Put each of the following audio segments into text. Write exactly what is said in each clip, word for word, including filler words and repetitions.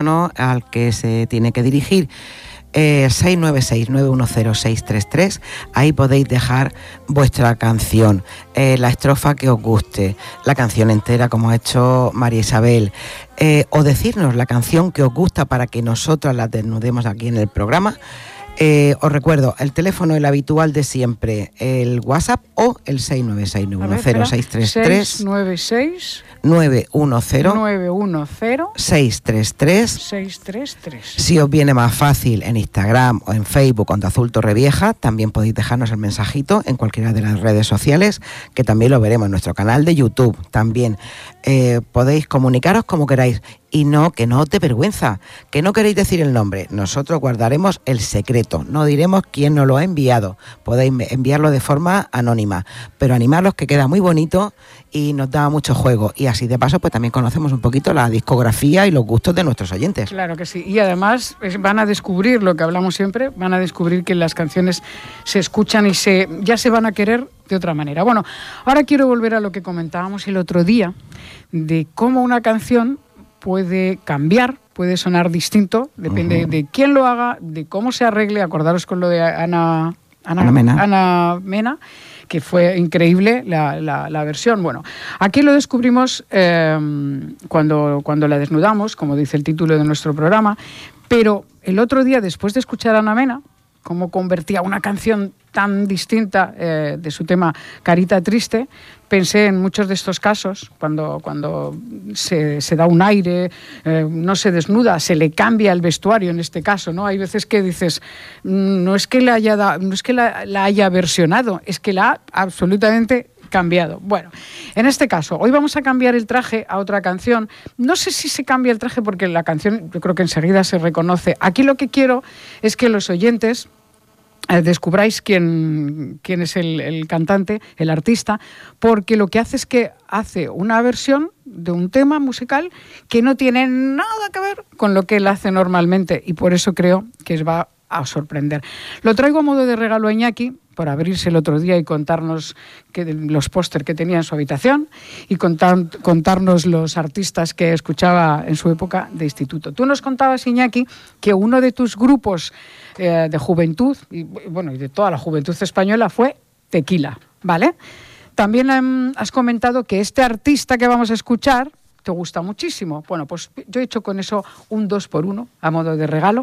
teléfono al que se tiene que dirigir. Eh, seis nueve seis, nueve uno cero, seis tres tres. Ahí podéis dejar vuestra canción, eh, la estrofa que os guste, la canción entera como ha hecho María Isabel, eh, o decirnos la canción que os gusta para que nosotros la desnudemos aquí en el programa. Eh, os recuerdo, el teléfono el habitual de siempre, el WhatsApp o el seis nueve seis, nueve uno cero, seis tres tres. seis nueve seis, nueve uno cero, nueve uno cero, seis tres tres. seis tres tres. Si os viene más fácil en Instagram o en Facebook, Onda Azul Torrevieja, también podéis dejarnos el mensajito en cualquiera de las redes sociales, que también lo veremos en nuestro canal de YouTube. También eh, podéis comunicaros como queráis. Y no, que no os dé vergüenza, que no queréis decir el nombre. Nosotros guardaremos el secreto, no diremos quién nos lo ha enviado. Podéis enviarlo de forma anónima, pero animarlos, que queda muy bonito y nos da mucho juego. Y así de paso pues también conocemos un poquito la discografía y los gustos de nuestros oyentes. Claro que sí, y además van a descubrir lo que hablamos siempre, van a descubrir que las canciones se escuchan y se ya se van a querer de otra manera. Bueno, ahora quiero volver a lo que comentábamos el otro día, de cómo una canción puede cambiar, puede sonar distinto, depende uh-huh. de quién lo haga, de cómo se arregle. Acordaros con lo de Ana, Ana, Ana Mena. Ana Mena, que fue increíble la, la, la versión. Bueno, aquí lo descubrimos eh, cuando, cuando la desnudamos, como dice el título de nuestro programa, pero el otro día, después de escuchar a Ana Mena, cómo convertía una canción tan distinta eh, de su tema Carita Triste, pensé en muchos de estos casos, cuando, cuando se, se da un aire, eh, no se desnuda, se le cambia el vestuario en este caso, ¿no? Hay veces que dices, no es que la haya, da, no es que la, la haya versionado, es que la ha absolutamente cambiado. Bueno, en este caso, hoy vamos a cambiar el traje a otra canción. No sé si se cambia el traje porque la canción yo creo que enseguida se reconoce. Aquí lo que quiero es que los oyentes eh, descubráis quién, quién es el, el cantante, el artista, porque lo que hace es que hace una versión de un tema musical que no tiene nada que ver con lo que él hace normalmente, y por eso creo que os va a sorprender. Lo traigo a modo de regalo a Iñaki, por abrirse el otro día y contarnos que, los póster que tenía en su habitación y contar, contarnos los artistas que escuchaba en su época de instituto. Tú nos contabas, Iñaki, que uno de tus grupos eh, de juventud, y bueno, y de toda la juventud española, fue Tequila, ¿vale? También um, has comentado que este artista que vamos a escuchar te gusta muchísimo. Bueno, pues yo he hecho con eso un dos por uno a modo de regalo.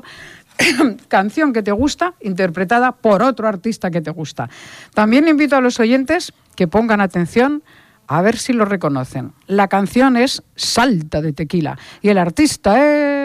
Canción que te gusta, interpretada por otro artista que te gusta. También invito a los oyentes que pongan atención a ver si lo reconocen. La canción es Salta, de Tequila, y el artista es...